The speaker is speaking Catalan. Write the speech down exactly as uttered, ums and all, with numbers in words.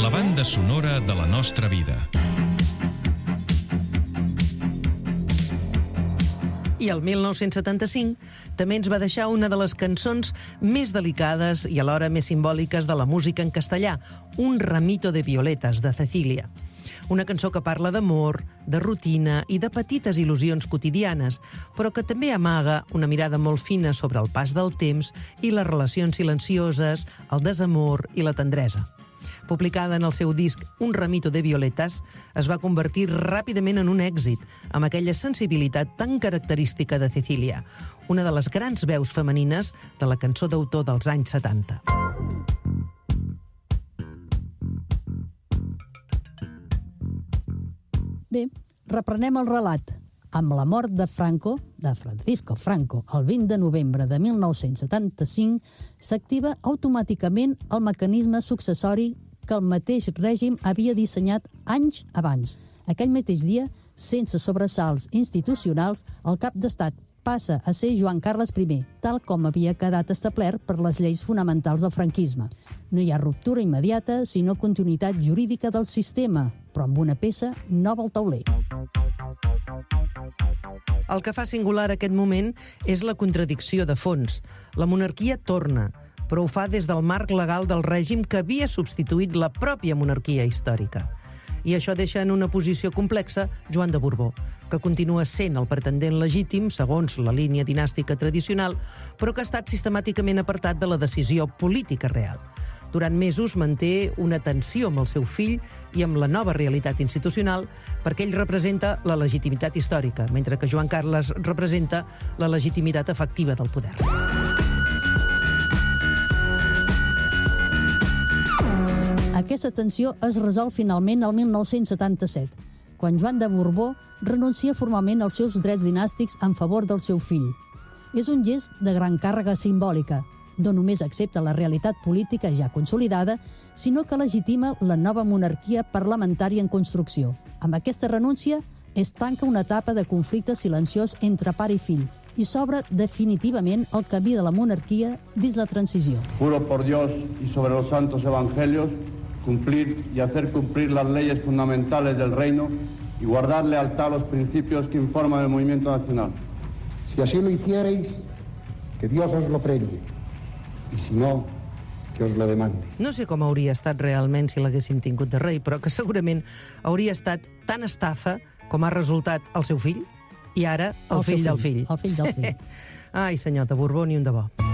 La banda sonora de la nostra vida. I el mil nou-cents setanta-cinc també ens va deixar una de les cançons més delicades i alhora més simbòliques de la música en castellà, Un ramito de violetas, de Cecilia. Una cançó que parla d'amor, de rutina i de petites il·lusions quotidianes, però que també amaga una mirada molt fina sobre el pas del temps i les relacions silencioses, el desamor i la tendresa. Publicada en el seu disc Un ramito de violetas, es va convertir ràpidament en un èxit, amb aquella sensibilitat tan característica de Cecilia, una de les grans veus femenines de la cançó d'autor dels anys setanta. Bé, reprenem el relat. Amb la mort de Franco, de Francisco Franco, el vint de novembre de mil nou-cents setanta-cinc, s'activa automàticament el mecanisme successori que el mateix règim havia dissenyat anys abans. Aquell mateix dia, sense sobresalts institucionals, el cap d'estat passa a ser Joan Carles I, tal com havia quedat establert per les lleis fonamentals del franquisme. No hi ha ruptura immediata, sinó continuïtat jurídica del sistema, però amb una peça nova al tauler. El que fa singular aquest moment és la contradicció de fons. La monarquia torna, però ho fa des del marc legal del règim que havia substituït la pròpia monarquia històrica. I això deixa en una posició complexa Joan de Borbó, que continua sent el pretendent legítim segons la línia dinàstica tradicional, però que ha estat sistemàticament apartat de la decisió política real. Durant mesos manté una tensió amb el seu fill i amb la nova realitat institucional perquè ell representa la legitimitat històrica, mentre que Joan Carles representa la legitimitat efectiva del poder. Aquesta tensió es resol finalment el mil nou-cents setanta-set, quan Joan de Borbó renuncia formalment als seus drets dinàstics en favor del seu fill. És un gest de gran càrrega simbòlica, no només accepta la realitat política ja consolidada, sinó que legitima la nova monarquia parlamentària en construcció. Amb aquesta renúncia es tanca una etapa de conflicte silenciós entre pare i fill i s'obre definitivament el camí de la monarquia dins la transició. Juro por Dios y sobre los santos evangelios cumplir y hacer cumplir las leyes fundamentales del reino y guardar lealtad a los principios que informan el movimiento nacional. Si así lo hicierais, que Dios os lo premie, i si no, que us la demandi. No sé com hauria estat realment si l'haguéssim tingut de rei, però que segurament hauria estat tan estafa com ha resultat el seu fill i ara el, el fill, fill del fill. El fill del fill. Ai, senyor de Borbó, ni un de bo.